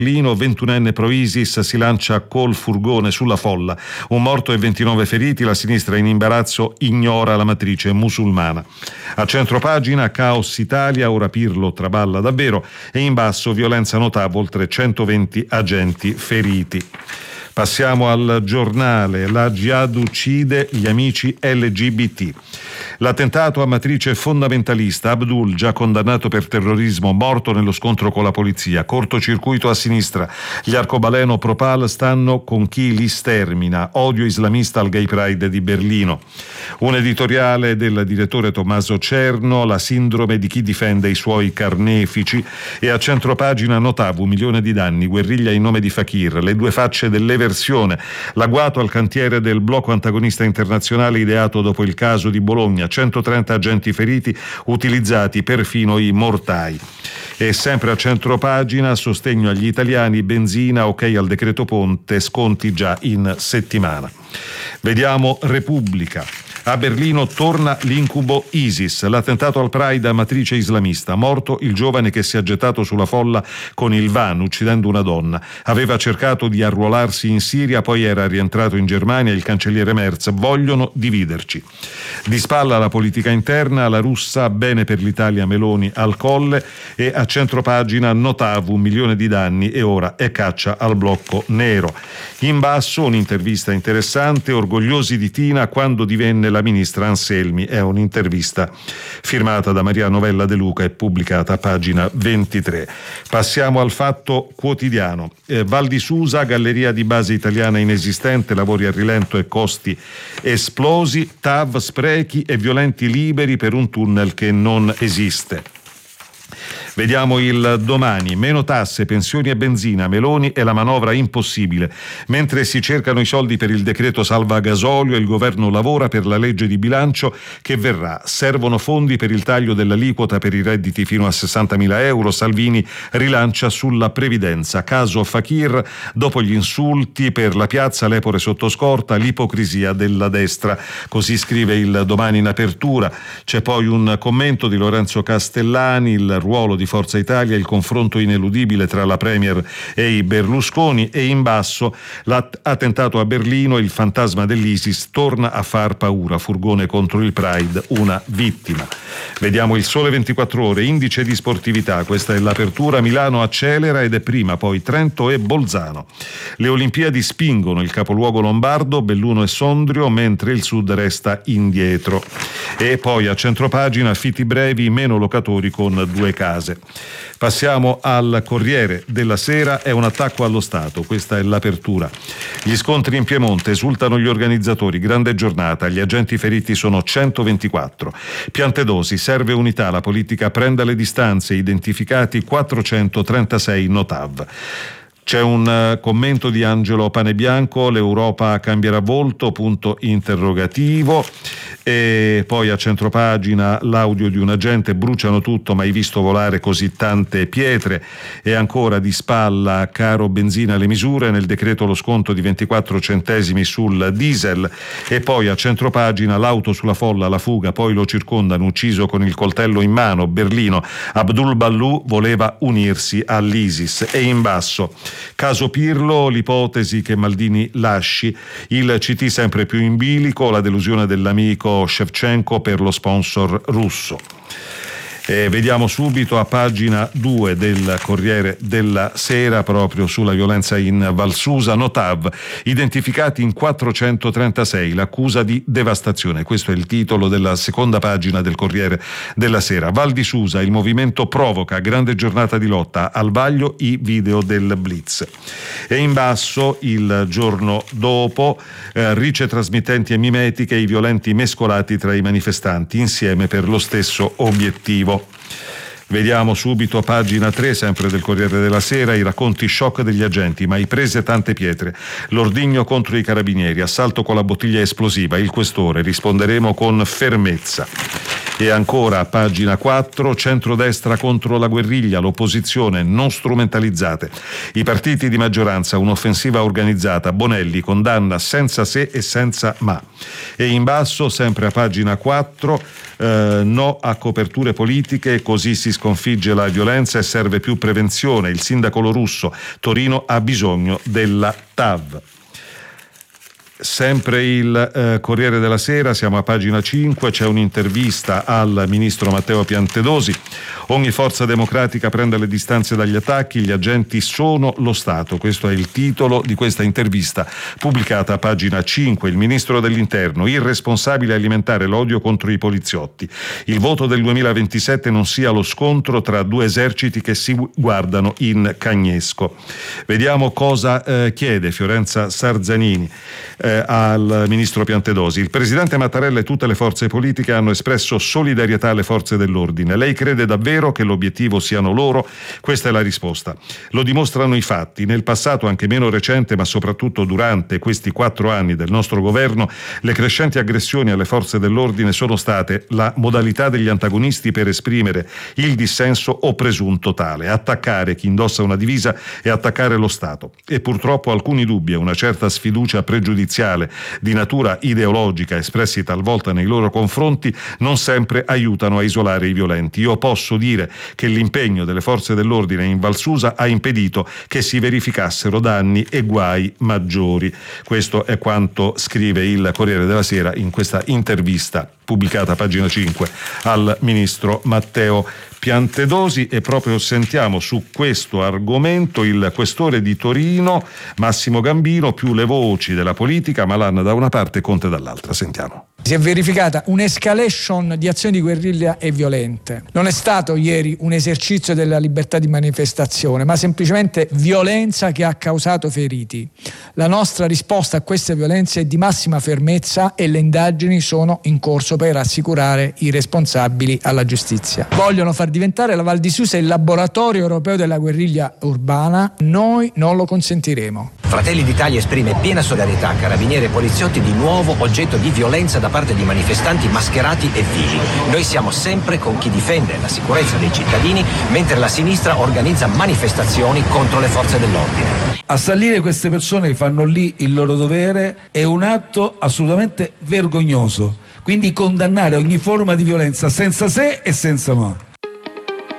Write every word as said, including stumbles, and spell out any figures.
Lino, ventunenne pro ISIS, si lancia col furgone sulla folla. Un morto e ventinove feriti, la sinistra in imbarazzo ignora la matrice musulmana. A centropagina, caos Italia, ora Pirlo traballa davvero, e in basso violenza notava, oltre centoventi agenti feriti. Passiamo al Giornale. La Jihad uccide gli amici L G B T. L'attentato a matrice fondamentalista, Abdul, già condannato per terrorismo, morto nello scontro con la polizia. Cortocircuito a sinistra. Gli arcobaleno pro-Pal stanno con chi li stermina. Odio islamista al Gay Pride di Berlino. Un editoriale del direttore Tommaso Cerno, la sindrome di chi difende i suoi carnefici. E a centropagina Notav, un milione di danni, guerriglia in nome di Fakir, le due facce dell'eversione. L'agguato al cantiere del blocco antagonista internazionale ideato dopo il caso di Bologna. centotrenta agenti feriti, utilizzati perfino i mortai. E sempre a centropagina, sostegno agli italiani, benzina, ok al decreto Ponte, sconti già in settimana. Vediamo Repubblica. A Berlino torna l'incubo ISIS, l'attentato al Pride a matrice islamista. Morto il giovane che si è gettato sulla folla con il van, uccidendo una donna. Aveva cercato di arruolarsi in Siria, poi era rientrato in Germania. Il cancelliere Merz: vogliono dividerci. Di spalla la politica interna, la russa, bene per l'Italia Meloni al colle. E a centropagina Notav, un milione di danni e ora è caccia al blocco nero. In basso un'intervista interessante, orgogliosi di Tina quando divenne la ministra Anselmi. È un'intervista firmata da Maria Novella De Luca e pubblicata a pagina ventitré. Passiamo al Fatto Quotidiano. Eh, Val di Susa, galleria di base italiana inesistente, lavori a rilento e costi esplosi. T A V, sprechi e violenti liberi per un tunnel che non esiste. Vediamo il Domani. Meno tasse, pensioni e benzina, Meloni e la manovra impossibile. Mentre si cercano i soldi per il decreto salva gasolio, il governo lavora per la legge di bilancio che verrà. Servono fondi per il taglio dell'aliquota per i redditi fino a sessantamila euro. Salvini rilancia sulla previdenza. Caso Fakir, dopo gli insulti per la piazza, l'epore sotto scorta, l'ipocrisia della destra. Così scrive il Domani in apertura. C'è poi un commento di Lorenzo Castellani, il ruolo di Forza Italia, il confronto ineludibile tra la Premier e i Berlusconi, e in basso l'attentato a Berlino, il fantasma dell'ISIS torna a far paura, furgone contro il Pride, una vittima. Vediamo il Sole ventiquattro Ore, indice di sportività, questa è l'apertura. Milano accelera ed è prima, poi Trento e Bolzano. Le Olimpiadi spingono il capoluogo lombardo, Belluno e Sondrio, mentre il sud resta indietro. E poi a centropagina affitti brevi, meno locatori con due case. Passiamo al Corriere della Sera. È un attacco allo Stato, questa è l'apertura. Gli scontri in Piemonte, esultano gli organizzatori, grande giornata, gli agenti feriti sono centoventiquattro. Piantedosi, serve unità, la politica prenda le distanze, identificati quattrocentotrentasei Notav. C'è un commento di Angelo Panebianco, l'Europa cambierà volto, punto interrogativo. E poi a centropagina l'audio di un agente, bruciano tutto, mai visto volare così tante pietre. E ancora di spalla, caro benzina, le misure, nel decreto lo sconto di ventiquattro centesimi sul diesel. E poi a centropagina l'auto sulla folla, la fuga, poi lo circondano, ucciso con il coltello in mano, Berlino, Abdul Ballou voleva unirsi all'ISIS. E in basso, caso Pirlo, l'ipotesi che Maldini lasci, il C T sempre più in bilico, la delusione dell'amico Shevchenko per lo sponsor russo. Eh, vediamo subito a pagina due del Corriere della Sera, proprio sulla violenza in Valsusa. Notav, identificati in quattrocentotrentasei, l'accusa di devastazione. Questo è il titolo della seconda pagina del Corriere della Sera. Val di Susa, il movimento provoca, grande giornata di lotta, al vaglio i video del Blitz. E in basso, il giorno dopo, eh, ricce trasmittenti e mimetiche, i violenti mescolati tra i manifestanti, insieme per lo stesso obiettivo. Vediamo subito a pagina tre, sempre del Corriere della Sera, i racconti shock degli agenti, mai prese tante pietre. L'ordigno contro i carabinieri, assalto con la bottiglia esplosiva, il questore, risponderemo con fermezza. E ancora a pagina quattro, centrodestra contro la guerriglia, l'opposizione non strumentalizzate. I partiti di maggioranza, un'offensiva organizzata, Bonelli condanna senza se e senza ma. E in basso, sempre a pagina quattro, eh, no a coperture politiche, così si sconfigge la violenza e serve più prevenzione. Il sindaco Lo Russo, Torino ha bisogno della T A V. Sempre il eh, Corriere della Sera, siamo a pagina cinque, c'è un'intervista al ministro Matteo Piantedosi. Ogni forza democratica prende le distanze dagli attacchi, gli agenti sono lo Stato. Questo è il titolo di questa intervista pubblicata a pagina cinque. Il ministro dell'Interno, irresponsabile alimentare l'odio contro i poliziotti. Il voto del duemilaventisette non sia lo scontro tra due eserciti che si guardano in cagnesco. Vediamo cosa eh, chiede Fiorenza Sarzanini eh, al ministro Piantedosi. Il presidente Mattarella e tutte le forze politiche hanno espresso solidarietà alle forze dell'ordine. Lei crede davvero che l'obiettivo siano loro? Questa è la risposta. Lo dimostrano i fatti. Nel passato, anche meno recente, ma soprattutto durante questi quattro anni del nostro governo, le crescenti aggressioni alle forze dell'ordine sono state la modalità degli antagonisti per esprimere il dissenso o presunto tale, attaccare chi indossa una divisa e attaccare lo Stato. E purtroppo alcuni dubbi e una certa sfiducia pregiudiziale di natura ideologica espressi talvolta nei loro confronti non sempre aiutano a isolare i violenti. Io posso dire che l'impegno delle forze dell'ordine in Valsusa ha impedito che si verificassero danni e guai maggiori. Questo è quanto scrive il Corriere della Sera in questa intervista pubblicata a pagina cinque al ministro Matteo Piantedosi. E proprio sentiamo su questo argomento il questore di Torino Massimo Gambino, più le voci della politica, Malan da una parte e Conte dall'altra. Sentiamo. Si è verificata un'escalation di azioni di guerriglia e violente. Non è stato ieri un esercizio della libertà di manifestazione, ma semplicemente violenza che ha causato feriti. La nostra risposta a queste violenze è di massima fermezza e le indagini sono in corso per assicurare i responsabili alla giustizia. Vogliono far diventare la Val di Susa il laboratorio europeo della guerriglia urbana. Noi non lo consentiremo. Fratelli d'Italia esprime piena solidarietà a carabinieri e poliziotti di nuovo oggetto di violenza da parte di manifestanti mascherati e vigili. Noi siamo sempre con chi difende la sicurezza dei cittadini, mentre la sinistra organizza manifestazioni contro le forze dell'ordine. Assalire queste persone che fanno lì il loro dovere è un atto assolutamente vergognoso. Quindi condannare ogni forma di violenza senza se e senza ma.